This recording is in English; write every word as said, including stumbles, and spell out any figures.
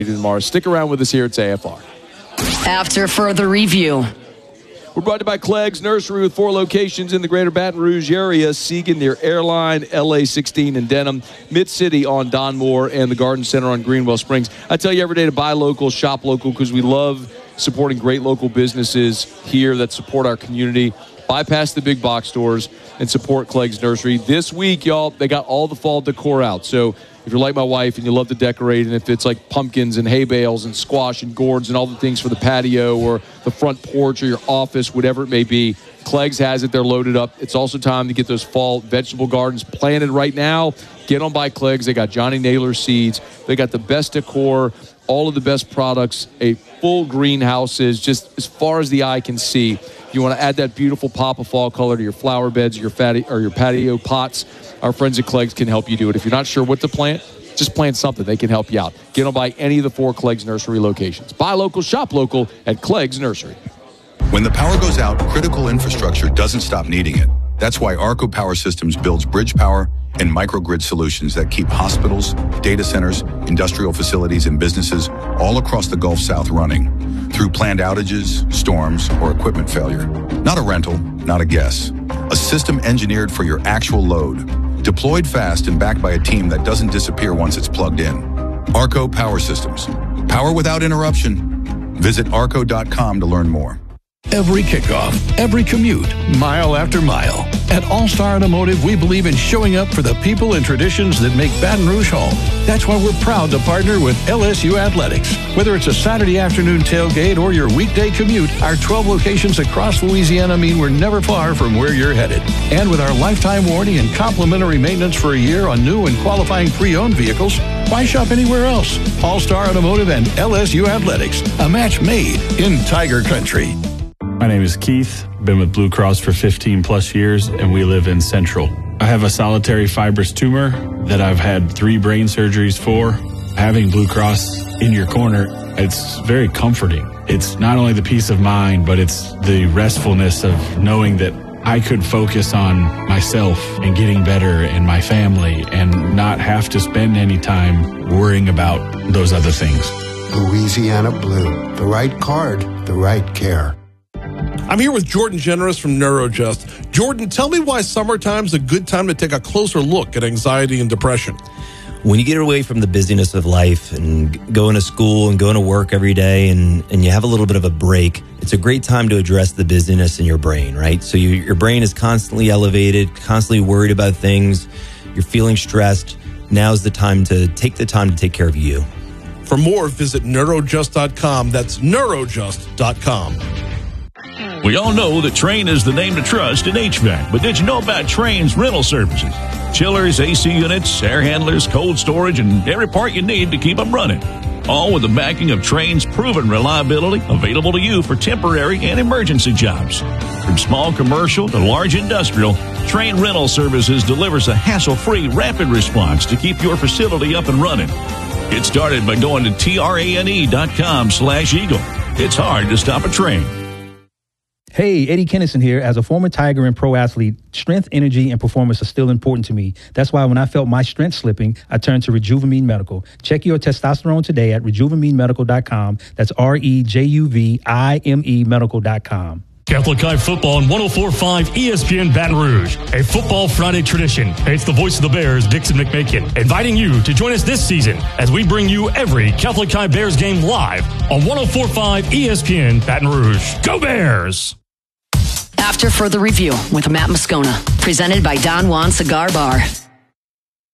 tomorrow. Stick around with us here at A F R. After further review. We're brought to you by Clegg's Nursery with four locations in the greater Baton Rouge area. Segan near Airline, L A sixteen in Denham, Mid-City on Don Moore, and the Garden Center on Greenwell Springs. I tell you every day to buy local, shop local, because we love supporting great local businesses here that support our community. Bypass the big box stores and support Clegg's Nursery. This week, y'all, they got all the fall decor out. So if you're like my wife and you love to decorate, and if it's like pumpkins and hay bales and squash and gourds and all the things for the patio or the front porch or your office, whatever it may be, Clegg's has it. They're loaded up. It's also time to get those fall vegetable gardens planted right now. Get on by Clegg's. They got Johnny Naylor seeds. They got the best decor, all of the best products, a full greenhouses, just as far as the eye can see. You want to add that beautiful pop of fall color to your flower beds, your fatty, or your patio pots. Our friends at Clegg's can help you do it. If you're not sure what to plant, just plant something. They can help you out. Get on by any of the four Clegg's Nursery locations. Buy local, shop local at Clegg's Nursery. When the power goes out, critical infrastructure doesn't stop needing it. That's why Arco Power Systems builds bridge power and microgrid solutions that keep hospitals, data centers, industrial facilities, and businesses all across the Gulf South running through planned outages, storms, or equipment failure. Not a rental, not a guess. A system engineered for your actual load, deployed fast and backed by a team that doesn't disappear once it's plugged in. Arco Power Systems. Power without interruption. Visit arco dot com to learn more. Every kickoff, every commute, mile after mile. At All-Star Automotive, we believe in showing up for the people and traditions that make Baton Rouge home. That's why we're proud to partner with L S U Athletics. Whether it's a Saturday afternoon tailgate or your weekday commute, our twelve locations across Louisiana mean we're never far from where you're headed. And with our lifetime warranty and complimentary maintenance for a year on new and qualifying pre-owned vehicles, why shop anywhere else? All-Star Automotive and L S U Athletics, a match made in Tiger Country. My name is Keith, been with Blue Cross for fifteen plus years, and we live in Central. I have a solitary fibrous tumor that I've had three brain surgeries for. Having Blue Cross in your corner, it's very comforting. It's not only the peace of mind, but it's the restfulness of knowing that I could focus on myself and getting better and my family and not have to spend any time worrying about those other things. Louisiana Blue, the right card, the right care. I'm here with Jordan Generous from NeuroJust. Jordan, tell me why summertime's a good time to take a closer look at anxiety and depression. When you get away from the busyness of life and going to school and going to work every day and, and you have a little bit of a break, it's a great time to address the busyness in your brain, right? So you, your brain is constantly elevated, constantly worried about things. You're feeling stressed. Now's the time to take the time to take care of you. For more, visit neurojust dot com. That's neurojust dot com. We all know that Trane is the name to trust in H V A C, but did you know about Trane's rental services? Chillers, A C units, air handlers, cold storage, and every part you need to keep them running. All with the backing of Trane's proven reliability, available to you for temporary and emergency jobs. From small commercial to large industrial, Trane Rental Services delivers a hassle-free rapid response to keep your facility up and running. Get started by going to trane dot com slash eagle. It's hard to stop a train. Hey, Eddie Kennison here. As a former Tiger and pro athlete, strength, energy, and performance are still important to me. That's why when I felt my strength slipping, I turned to Rejuvamine Medical. Check your testosterone today at rejuvamine medical dot com. That's R E J U V I M E medical dot com. Catholic High Football on one oh four point five E S P N Baton Rouge. A Football Friday tradition. It's the voice of the Bears, Dixon McMakin, inviting you to join us this season as we bring you every Catholic High Bears game live on one oh four point five E S P N Baton Rouge. Go Bears! After further review with Matt Moscona, presented by Don Juan Cigar Bar.